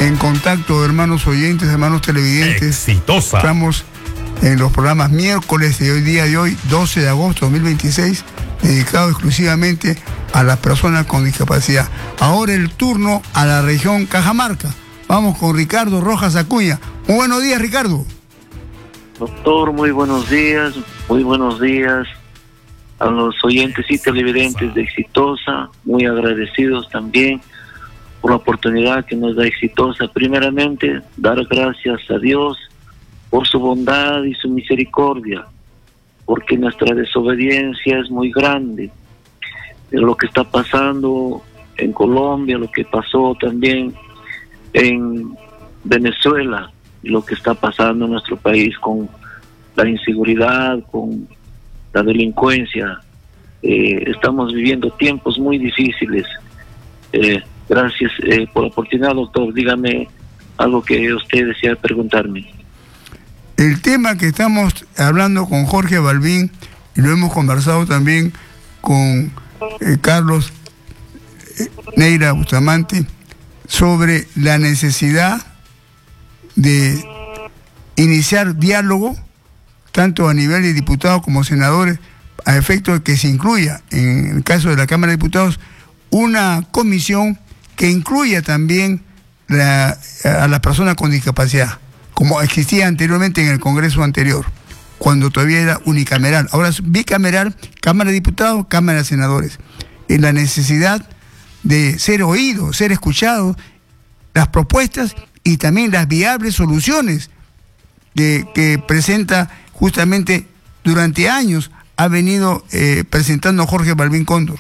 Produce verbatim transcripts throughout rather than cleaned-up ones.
en contacto, hermanos oyentes, hermanos televidentes. Exitosa. Estamos en los programas miércoles de hoy, día de hoy, doce de agosto de dos mil veintiséis, dedicado exclusivamente a las personas con discapacidad. Ahora el turno a la región Cajamarca. Vamos con Ricardo Rojas Acuña. Muy buenos días, Ricardo. Doctor, muy buenos días, muy buenos días a los oyentes y televidentes de Exitosa, muy agradecidos también por la oportunidad que nos da Exitosa. Primeramente, dar gracias a Dios por su bondad y su misericordia, porque nuestra desobediencia es muy grande. Lo que está pasando en Colombia, lo que pasó también en Venezuela, y lo que está pasando en nuestro país con la inseguridad, con la delincuencia. Eh, estamos viviendo tiempos muy difíciles. Eh, gracias eh, por la oportunidad, doctor. Dígame algo que usted desea preguntarme. El tema que estamos hablando con Jorge Balbín, y lo hemos conversado también con eh, Carlos eh, Neira Bustamante, sobre la necesidad de iniciar diálogo, tanto a nivel de diputados como senadores, a efecto de que se incluya, en el caso de la Cámara de Diputados, una comisión que incluya también la, a las personas con discapacidad, como existía anteriormente en el Congreso anterior, cuando todavía era unicameral. Ahora es bicameral, Cámara de Diputados, Cámara de Senadores. En la necesidad de ser oídos, ser escuchados, las propuestas y también las viables soluciones que, que presenta justamente durante años, ha venido eh, presentando Jorge Balbín Cóndor.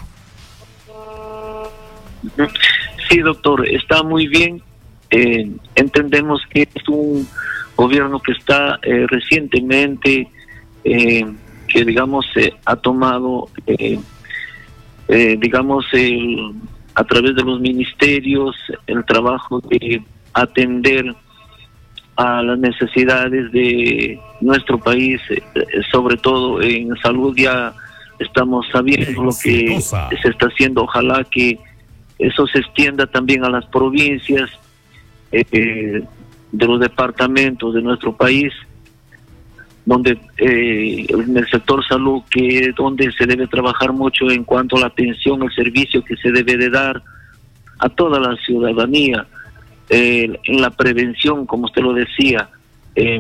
Sí, doctor, está muy bien. Eh, entendemos que es un gobierno que está eh, recientemente, eh, que digamos, eh, ha tomado, eh, eh, digamos, el, a través de los ministerios, el trabajo de atender a las necesidades de nuestro país, eh, sobre todo en salud. Ya estamos sabiendo lo que se está haciendo. Ojalá que eso se extienda también a las provincias, eh, de los departamentos de nuestro país, donde eh, en el sector salud, que donde se debe trabajar mucho en cuanto a la atención, el servicio que se debe de dar a toda la ciudadanía, eh, en la prevención, como usted lo decía. Eh,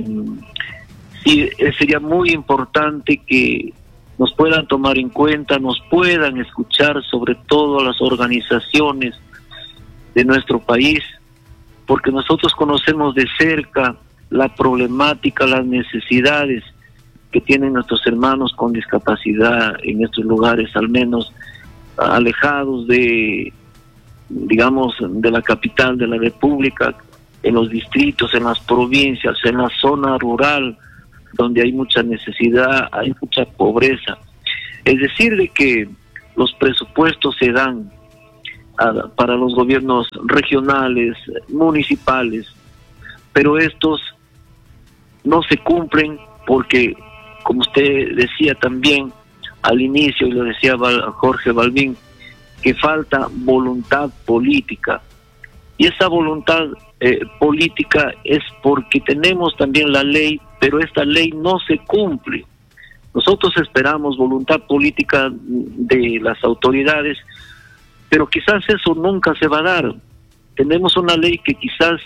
sí, sería muy importante que nos puedan tomar en cuenta, nos puedan escuchar, sobre todo a las organizaciones de nuestro país, porque nosotros conocemos de cerca la problemática, las necesidades que tienen nuestros hermanos con discapacidad en estos lugares, al menos alejados de, digamos, de la capital de la República, en los distritos, en las provincias, en la zona rural, donde hay mucha necesidad, hay mucha pobreza. Es decir, de que los presupuestos se dan a, para los gobiernos regionales, municipales, pero estos no se cumplen porque, como usted decía también al inicio, y lo decía Jorge Balbín, que falta voluntad política. Y esa voluntad eh, política es porque tenemos también la ley, pero esta ley no se cumple. Nosotros esperamos voluntad política de las autoridades, pero quizás eso nunca se va a dar. Tenemos una ley que quizás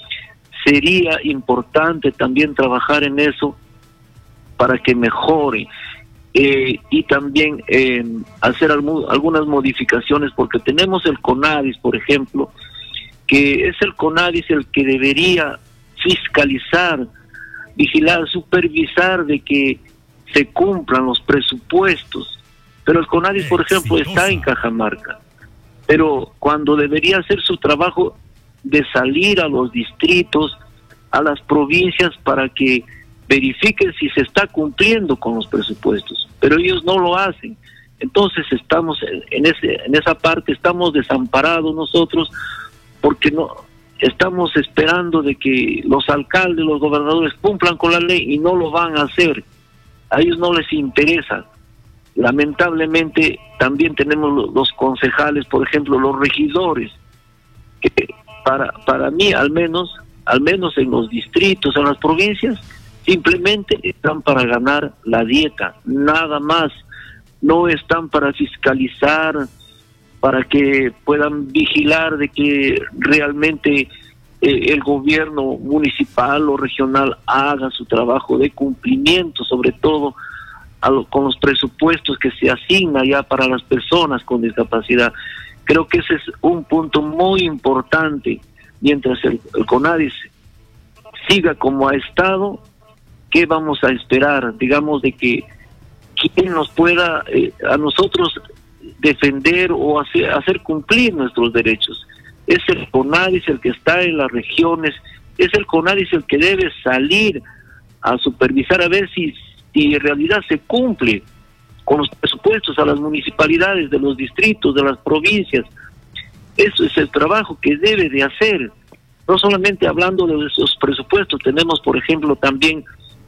sería importante también trabajar en eso para que mejore, eh, y también eh, hacer algu algunas modificaciones, porque tenemos el CONADIS, por ejemplo, que es el CONADIS el que debería fiscalizar, vigilar, supervisar de que se cumplan los presupuestos. Pero el CONADIS, por ejemplo, está en Cajamarca, pero cuando debería hacer su trabajo de salir a los distritos, a las provincias, para que verifiquen si se está cumpliendo con los presupuestos, pero ellos no lo hacen. Entonces estamos en ese en esa parte, estamos desamparados nosotros, porque no estamos esperando de que los alcaldes, los gobernadores cumplan con la ley, y no lo van a hacer. A ellos no les interesa. Lamentablemente también tenemos los concejales, por ejemplo, los regidores, que para, para mí, al menos, al menos en los distritos, en las provincias, simplemente están para ganar la dieta, nada más. No están para fiscalizar, para que puedan vigilar de que realmente eh, el gobierno municipal o regional haga su trabajo de cumplimiento, sobre todo a lo, con los presupuestos que se asignan ya para las personas con discapacidad. Creo que ese es un punto muy importante. Mientras el, el CONADIS siga como ha estado, ¿qué vamos a esperar? Digamos de que quien nos pueda eh, a nosotros defender o hacer, hacer cumplir nuestros derechos. Es el CONADIS el que está en las regiones, es el CONADIS el que debe salir a supervisar a ver si, si en realidad se cumple con los presupuestos a las municipalidades de los distritos, de las provincias. Eso es el trabajo que debe de hacer. No solamente hablando de esos presupuestos, tenemos por ejemplo también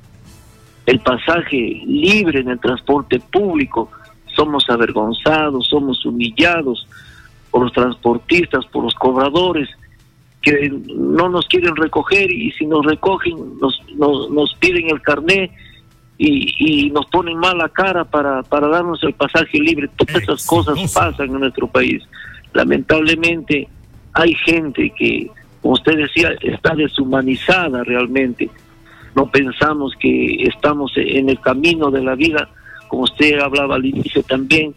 el pasaje libre en el transporte público. Somos avergonzados, somos humillados por los transportistas, por los cobradores, que no nos quieren recoger, y si nos recogen nos, nos, nos piden el carné y, y nos ponen mala cara para, para darnos el pasaje libre. Todas esas cosas pasan en nuestro país. Lamentablemente hay gente que, como usted decía, está deshumanizada realmente. No pensamos que estamos en el camino de la vida, como usted hablaba al inicio también,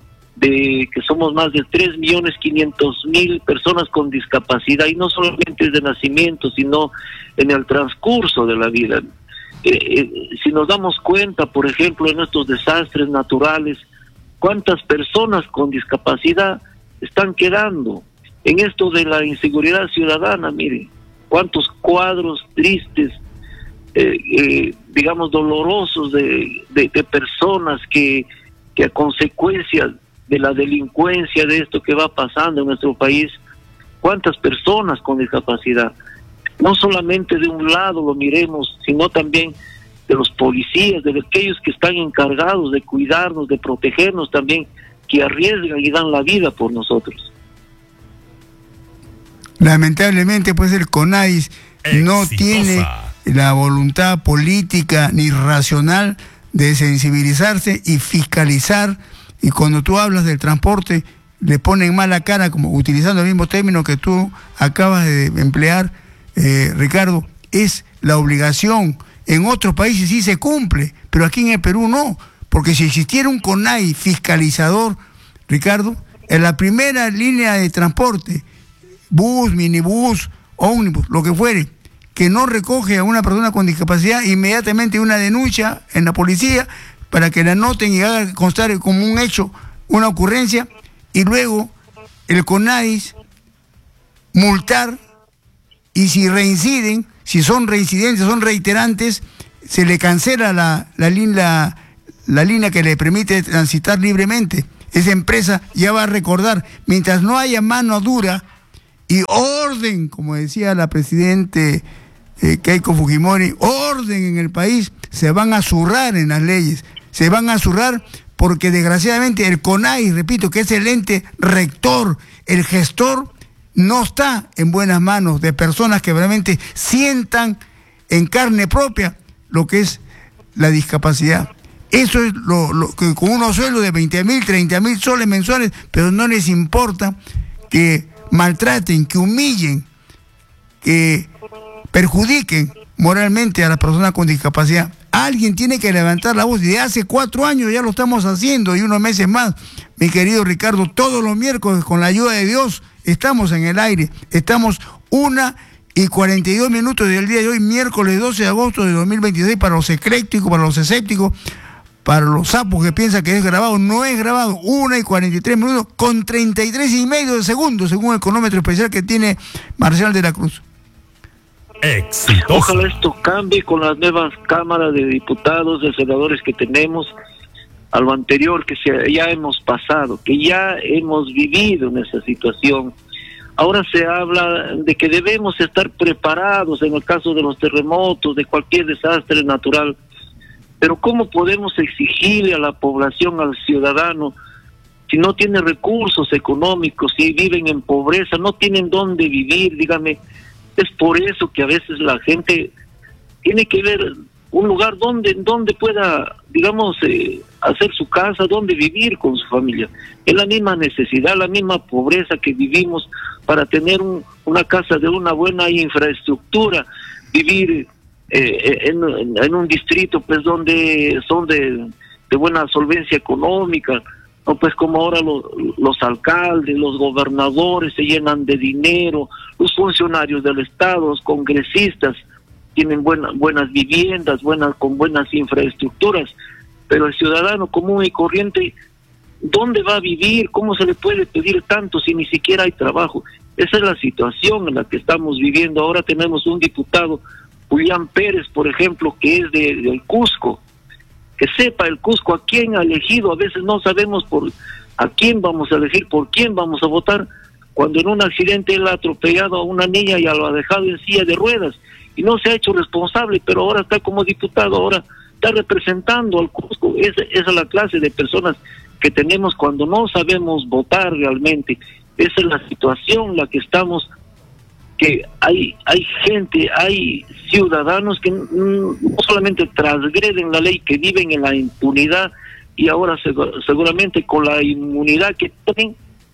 de que somos más de tres millones quinientos mil personas con discapacidad, y no solamente de nacimiento, sino en el transcurso de la vida. Eh, eh, si nos damos cuenta, por ejemplo, en estos desastres naturales, cuántas personas con discapacidad están quedando en esto de la inseguridad ciudadana. Mire, cuántos cuadros tristes, Eh, eh, digamos dolorosos de, de, de personas que, que a consecuencia de la delincuencia, de esto que va pasando en nuestro país, cuántas personas con discapacidad, no solamente de un lado lo miremos, sino también de los policías, de aquellos que están encargados de cuidarnos, de protegernos también, que arriesgan y dan la vida por nosotros. Lamentablemente pues el CONADIS no tiene la voluntad política ni racional de sensibilizarse y fiscalizar, y cuando tú hablas del transporte le ponen mala cara, como utilizando el mismo término que tú acabas de emplear, eh, Ricardo. Es la obligación. En otros países sí se cumple, pero aquí en el Perú no, porque si existiera un CONADIS fiscalizador, Ricardo, en la primera línea de transporte, bus, minibús, ómnibus, lo que fuere, que no recoge a una persona con discapacidad, inmediatamente una denuncia en la policía para que la anoten y haga constar como un hecho, una ocurrencia, y luego el CONADIS multar, y si reinciden, si son reincidentes, son reiterantes, se le cancela la, la, la, la línea que le permite transitar libremente. Esa empresa ya va a recordar, mientras no haya mano dura y orden, como decía la presidente eh, Keiko Fujimori, orden en el país, se van a zurrar en las leyes, se van a zurrar porque desgraciadamente el CONADIS, repito, que es el ente rector, el gestor, no está en buenas manos de personas que realmente sientan en carne propia lo que es la discapacidad. Eso es lo, lo que con unos sueldos de veinte mil, treinta mil soles mensuales, pero no les importa que maltraten, que humillen, que perjudiquen moralmente a las personas con discapacidad. Alguien tiene que levantar la voz, y de hace cuatro años ya lo estamos haciendo, y unos meses más, mi querido Ricardo. Todos los miércoles, con la ayuda de Dios, estamos en el aire. Estamos una y cuarenta y dos minutos del día de hoy, miércoles doce de agosto de dos mil veintiséis, para los eclécticos, para los escépticos, para los sapos que piensan que es grabado. No es grabado. Una y cuarenta y tres minutos con treinta y tres y medio de segundos, según el cronómetro especial que tiene Marcial de la Cruz. Exitoso. Ojalá esto cambie con las nuevas cámaras de diputados, de senadores que tenemos, a lo anterior que se, ya hemos pasado, que ya hemos vivido en esa situación. Ahora se habla de que debemos estar preparados en el caso de los terremotos, de cualquier desastre natural, pero ¿cómo podemos exigirle a la población, al ciudadano, si no tienen recursos económicos, si viven en pobreza, no tienen dónde vivir, dígame. Es por eso que a veces la gente tiene que ver un lugar donde, donde pueda, digamos, eh, hacer su casa, donde vivir con su familia. Es la misma necesidad, la misma pobreza que vivimos para tener un, una casa de una buena infraestructura, vivir eh, en, en un distrito pues donde son de, de buena solvencia económica, no pues como ahora lo, los alcaldes, los gobernadores se llenan de dinero, los funcionarios del Estado, los congresistas tienen buenas buenas viviendas, buenas con buenas infraestructuras, pero el ciudadano común y corriente, ¿dónde va a vivir? ¿Cómo se le puede pedir tanto si ni siquiera hay trabajo? Esa es la situación en la que estamos viviendo. Ahora tenemos un diputado, Julián Pérez, por ejemplo, que es de, del Cusco, que sepa el Cusco a quién ha elegido. A veces no sabemos por a quién vamos a elegir, por quién vamos a votar, cuando en un accidente él ha atropellado a una niña y lo ha dejado en silla de ruedas, y no se ha hecho responsable, pero ahora está como diputado, ahora está representando al Cusco. Esa, esa es la clase de personas que tenemos cuando no sabemos votar realmente. Esa es la situación en la que estamos, que hay hay gente, hay ciudadanos que no solamente transgreden la ley, que viven en la impunidad, y ahora seguramente con la inmunidad que tienen,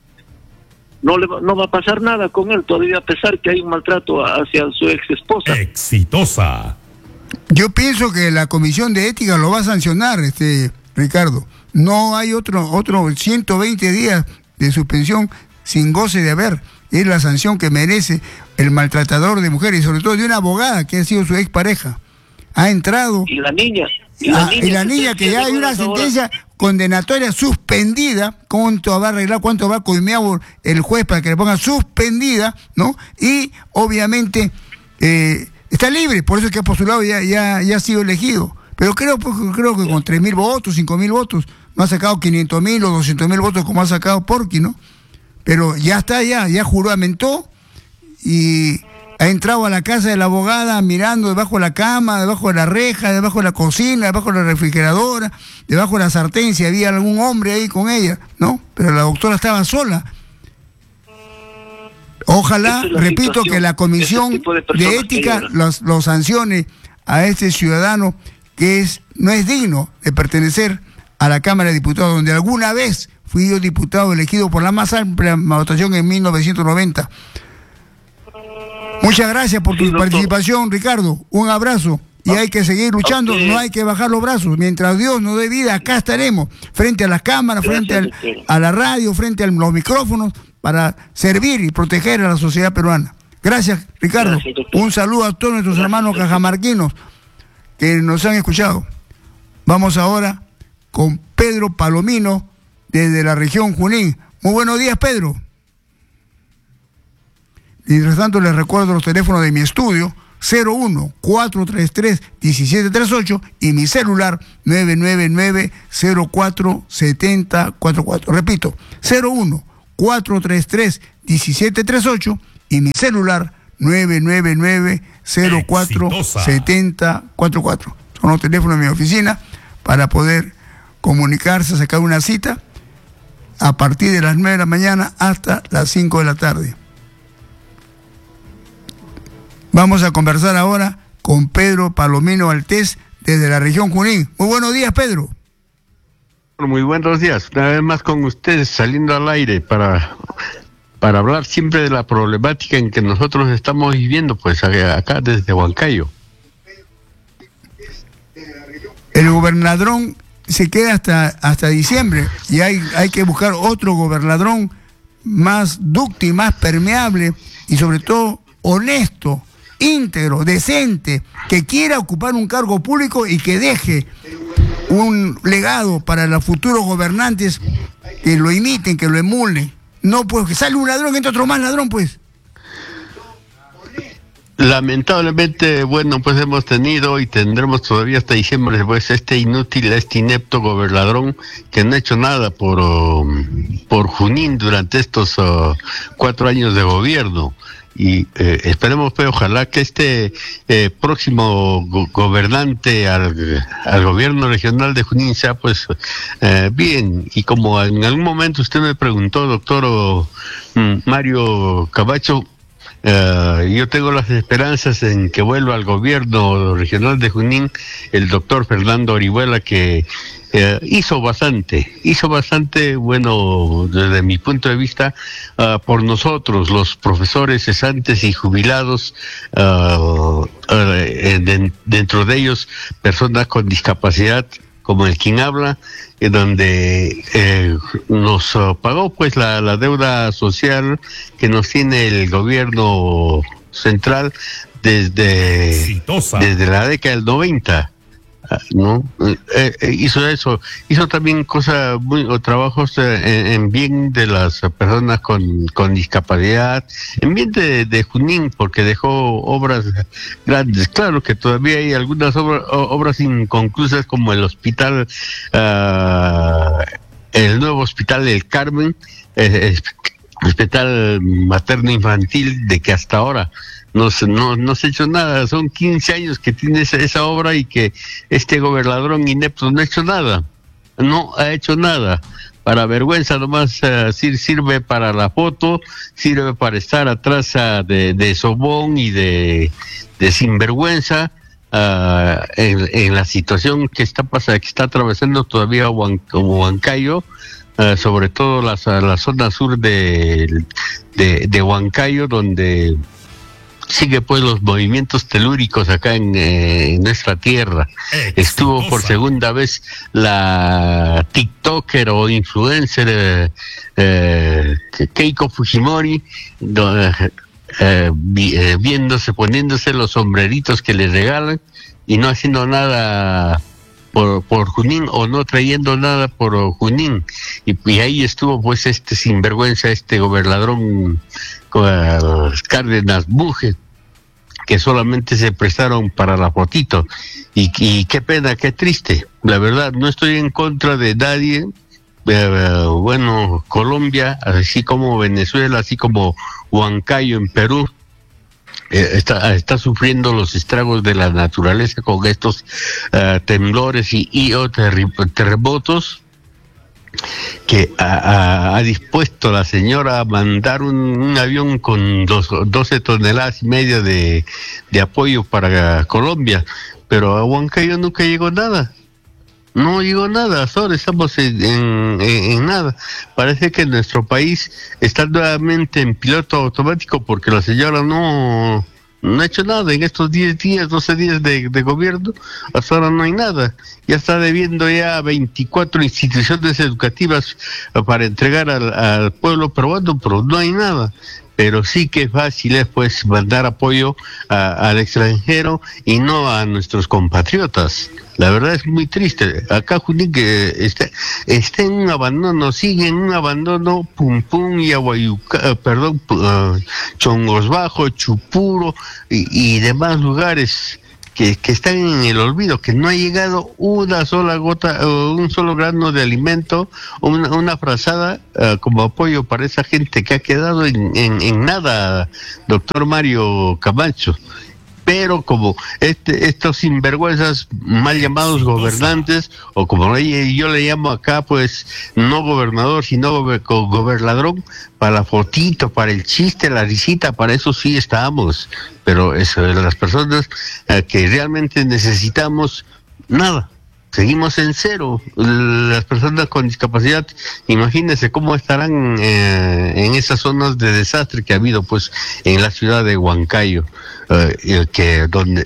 no le va, no va a pasar nada con él todavía, a pesar que hay un maltrato hacia su ex esposa. Exitosa. Yo pienso que la Comisión de Ética lo va a sancionar, este Ricardo. No hay otro otro ciento veinte días de suspensión sin goce de haber. Es la sanción que merece el maltratador de mujeres, y sobre todo de una abogada que ha sido su expareja. Ha entrado... Y la niña... Y la, ah, niña, y la niña que ya hay una sentencia ahora condenatoria suspendida. ¿Cuánto va a arreglar? ¿Cuánto va a coimear el juez para que le ponga suspendida? ¿No? Y obviamente eh, está libre, por eso es que ha postulado y ya, ya, ya ha sido elegido. Pero creo, pues, creo que con tres mil votos, cinco mil votos, no ha sacado quinientos mil o doscientos mil votos como ha sacado Porqui, ¿no? Pero ya está, ya, ya juramentó y ha entrado a la casa de la abogada mirando debajo de la cama, debajo de la reja, debajo de la cocina, debajo de la refrigeradora, debajo de la sartén, si había algún hombre ahí con ella, ¿no? Pero la doctora estaba sola. Ojalá, es repito, situación, que la Comisión de, de Ética los, los sancione a este ciudadano que es no es digno de pertenecer a la Cámara de Diputados, donde alguna vez fui yo diputado elegido por la más amplia votación en mil novecientos noventa. Muchas gracias por tu sí, participación, Ricardo. Un abrazo. Y hay que seguir luchando, okay. No hay que bajar los brazos. Mientras Dios nos dé vida, acá estaremos, frente a las cámaras, gracias, frente al, a la radio, frente a los micrófonos, para servir y proteger a la sociedad peruana. Gracias, Ricardo. Gracias, un saludo a todos nuestros gracias, hermanos cajamarquinos que nos han escuchado. Vamos ahora con Pedro Palomino, desde la región Junín. Muy buenos días, Pedro. Mientras tanto, les recuerdo los teléfonos de mi estudio, cero uno, cuatro tres tres, uno siete tres ocho, y mi celular, nueve nueve nueve, cero cuatro siete cero cuatro cuatro. Repito, cero uno, cuatro tres tres, uno siete tres ocho, y mi celular, nueve nueve nueve, cero cuatro siete cero cuatro cuatro. Son los teléfonos de mi oficina para poder comunicarse, sacar una cita a partir de las nueve de la mañana hasta las cinco de la tarde. Vamos a conversar ahora con Pedro Palomino Altés desde la región Junín. Muy buenos días, Pedro. Muy buenos días. Una vez más con ustedes, saliendo al aire para, para hablar siempre de la problemática en que nosotros estamos viviendo, pues acá desde Huancayo. El gobernadrón se queda hasta hasta diciembre y hay, hay que buscar otro gobernadrón más dúctil, más permeable y sobre todo honesto, íntegro, decente, que quiera ocupar un cargo público y que deje un legado para los futuros gobernantes que lo imiten, que lo emulen. No, pues que sale un ladrón, entra otro más ladrón, pues. Lamentablemente, bueno, pues hemos tenido y tendremos todavía hasta diciembre, pues este inútil, este inepto gobernadrón que no ha hecho nada por, uh, por Junín durante estos uh, cuatro años de gobierno. y eh, esperemos pues ojalá que este eh, próximo go gobernante al, al gobierno regional de Junín sea pues eh, bien, y como en algún momento usted me preguntó, doctor o, mm, Mario Camacho, Uh, yo tengo las esperanzas en que vuelva al gobierno regional de Junín el doctor Fernando Orihuela, que uh, hizo bastante, hizo bastante, bueno, desde mi punto de vista, uh, por nosotros, los profesores cesantes y jubilados, uh, uh, de, dentro de ellos personas con discapacidad, como el quien habla, en donde eh, nos uh, pagó pues la, la deuda social que nos tiene el gobierno central desde, desde la década del noventa. ¿No? Eh, eh, hizo eso, hizo también cosas muy, o trabajos eh, en, en bien de las personas con, con discapacidad, en bien de, de Junín, porque dejó obras grandes. Claro que todavía hay algunas obra, obras inconclusas, como el hospital, uh, el nuevo hospital del Carmen, eh, hospital materno infantil, de que hasta ahora No se, no, no se ha hecho nada. Son quince años que tiene esa, esa obra, y que este gobernador inepto no ha hecho nada. No ha hecho nada. Para vergüenza nomás, uh, sirve para la foto, sirve para estar atrás uh, de, de sobón y de, de sinvergüenza uh, en, en la situación que está pasando, que está atravesando todavía Huan, Huancayo. Uh, sobre todo la, la zona sur de, de, de Huancayo, donde sigue pues los movimientos telúricos acá en, eh, en nuestra tierra. Exitosa. Estuvo por segunda vez la TikToker o influencer eh, eh, Keiko Fujimori, do, eh, eh, vi, eh, viéndose, poniéndose los sombreritos que le regalan y no haciendo nada por, por Junín, o no trayendo nada por Junín. Y, y ahí estuvo pues este sinvergüenza, este gobernador uh, Cárdenas Buje, que solamente se prestaron para la fotito. Y, y qué pena, qué triste. La verdad, no estoy en contra de nadie. Uh, bueno, Colombia, así como Venezuela, así como Huancayo en Perú, eh, está, está sufriendo los estragos de la naturaleza con estos uh, temblores y, y o terremotos, que ha, ha dispuesto la señora a mandar un, un avión con dos, doce toneladas y media de, de apoyo para Colombia, pero a Huancayo nunca llegó nada. No llegó nada, hasta ahora estamos en, en, en nada. Parece que nuestro país está nuevamente en piloto automático, porque la señora no, no ha hecho nada en estos diez días, doce días de, de gobierno. Hasta ahora no hay nada. Ya está debiendo ya veinticuatro instituciones educativas para entregar al, al pueblo peruano, pero no hay nada. Pero sí que fácil es pues mandar apoyo a, al extranjero y no a nuestros compatriotas. La verdad es muy triste. Acá Junín que está, está en un abandono, sigue en un abandono, Pum Pum y Aguayuca, uh, perdón, uh, Chongos Bajo, Chupuro y, y demás lugares que, que están en el olvido, que no ha llegado una sola gota, uh, un solo grano de alimento, una, una frazada uh, como apoyo para esa gente que ha quedado en, en, en nada, doctor Mario Camacho. Pero como este, estos sinvergüenzas mal llamados gobernantes, o como yo le llamo acá, pues no gobernador, sino gober, gobernadrón, para la fotito, para el chiste, la risita, para eso sí estamos. Pero eso, las personas eh, que realmente necesitamos, nada. Seguimos en cero. Las personas con discapacidad, imagínense cómo estarán eh, en esas zonas de desastre que ha habido pues en la ciudad de Huancayo, eh, que donde